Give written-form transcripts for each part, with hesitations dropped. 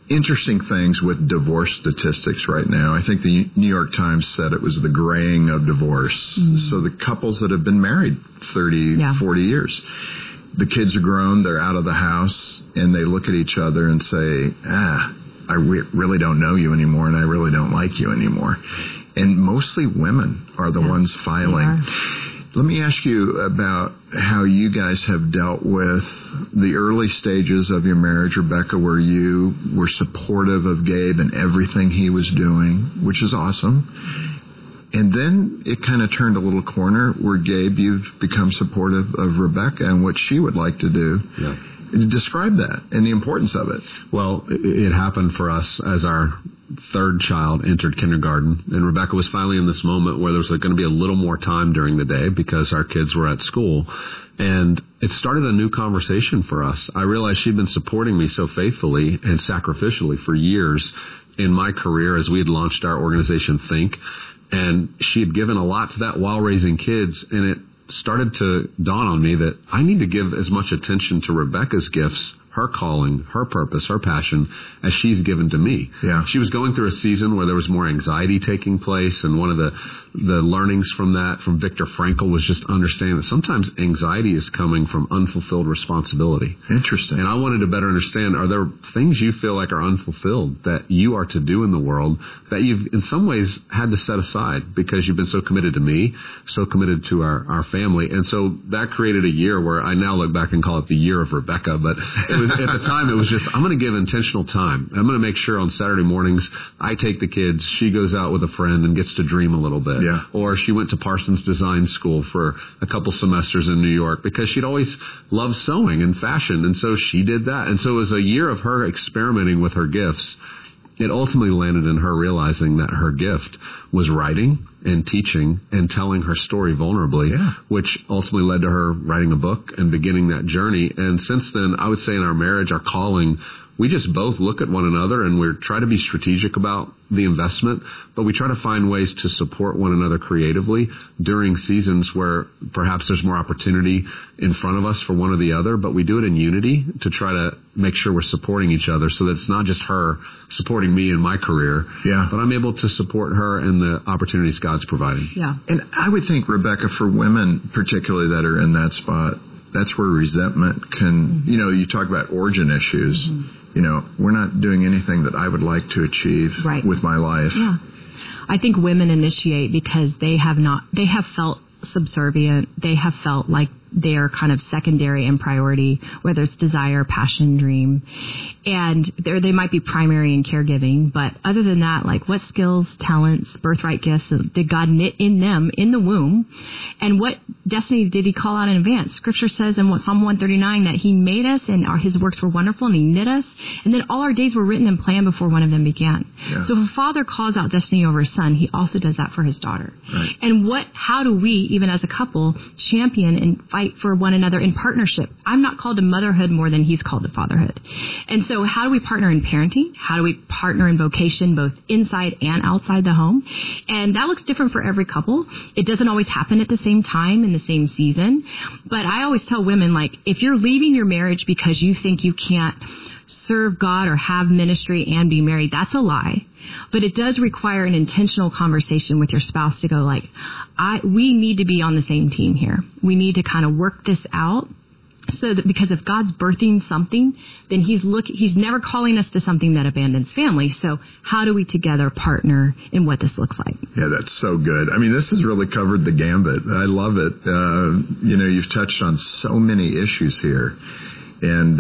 interesting things with divorce statistics right now. I think the New York Times said it was the graying of divorce. So the couples that have been married 30, 40 years, the kids are grown, they're out of the house, and they look at each other and say, I really don't know you anymore, and I really don't like you anymore. And mostly women are the ones filing. Let me ask you about how you guys have dealt with the early stages of your marriage, Rebecca, where you were supportive of Gabe and everything he was doing, which is awesome. And then it kind of turned a little corner where, Gabe, you've become supportive of Rebecca and what she would like to do. Yeah. Describe that and the importance of it. Well, it happened for us as our third child entered kindergarten, and Rebecca was finally in this moment where there was going to be a little more time during the day because our kids were at school, and it started a new conversation for us. I realized she'd been supporting me so faithfully and sacrificially for years in my career as we had launched our organization Think, and she had given a lot to that while raising kids, and it started to dawn on me that I need to give as much attention to Rebecca's gifts, her calling, her purpose, her passion, as she's given to me. Yeah. She was going through a season where there was more anxiety taking place, and one of the learnings from that, from Viktor Frankl, was just understanding that sometimes anxiety is coming from unfulfilled responsibility. Interesting. And I wanted to better understand, are there things you feel like are unfulfilled that you are to do in the world that you've in some ways had to set aside because you've been so committed to me, so committed to our family? And so that created a year where I now look back and call it the year of Rebecca, but it was, at the time it was just, I'm going to give intentional time. I'm going to make sure on Saturday mornings I take the kids, she goes out with a friend and gets to dream a little bit. Yeah. Or she went to Parsons Design School for a couple semesters in New York because she'd always loved sewing and fashion, and so she did that. And so it was a year of her experimenting with her gifts. It ultimately landed in her realizing that her gift was writing and teaching and telling her story vulnerably, which ultimately led to her writing a book and beginning that journey. And since then, I would say in our marriage, our calling, we just both look at one another and we try to be strategic about the investment, but we try to find ways to support one another creatively during seasons where perhaps there's more opportunity in front of us for one or the other, but we do it in unity to try to make sure we're supporting each other so that it's not just her supporting me in my career, but I'm able to support her in the opportunities God's providing. Yeah. And I would think, Rebecca, for women particularly that are in that spot, that's where resentment can, you talk about origin issues. We're not doing anything that I would like to achieve with my life. Yeah. I think women initiate because they have felt subservient. They have felt like they are kind of secondary in priority, whether it's desire, passion, dream. And they might be primary in caregiving. But other than that, like what skills, talents, birthright gifts did God knit in them in the womb? And what destiny did he call out in advance? Scripture says in Psalm 139 that he made us and his works were wonderful and he knit us. And then all our days were written and planned before one of them began. Yeah. So if a father calls out destiny over his son, he also does that for his daughter. Right. And how do we, even as a couple, champion and fight for one another in partnership? I'm not called to motherhood more than he's called to fatherhood. And so how do we partner in parenting? How do we partner in vocation, both inside and outside the home? And that looks different for every couple. It doesn't always happen at the same time in the same season. But I always tell women, like, if you're leaving your marriage because you think you can't serve God or have ministry and be married, that's a lie. But it does require an intentional conversation with your spouse to go like, we need to be on the same team here. We need to kind of work this out. So that because if God's birthing something, then he's never calling us to something that abandons family. So how do we together partner in what this looks like? Yeah, that's so good. I mean, this has really covered the gambit. I love it. You've touched on so many issues here. And,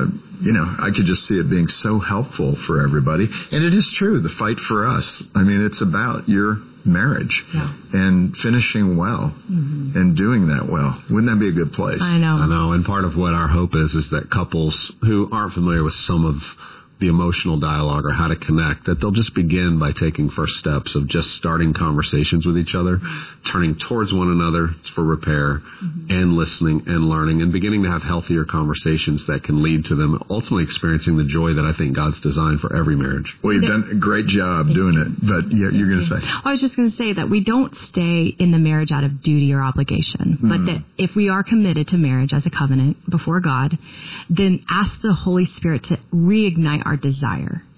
I could just see it being so helpful for everybody. And it is true, the fight for us. I mean, it's about your marriage and finishing well and doing that well. Wouldn't that be a good place? I know. And part of what our hope is that couples who aren't familiar with some of the emotional dialogue or how to connect, that they'll just begin by taking first steps of just starting conversations with each other, turning towards one another for repair and listening and learning and beginning to have healthier conversations that can lead to them ultimately experiencing the joy that I think God's designed for every marriage. Well, you've done a great job doing it, but you're going to say. I was just going to say that we don't stay in the marriage out of duty or obligation, but that if we are committed to marriage as a covenant before God, then ask the Holy Spirit to reignite our desire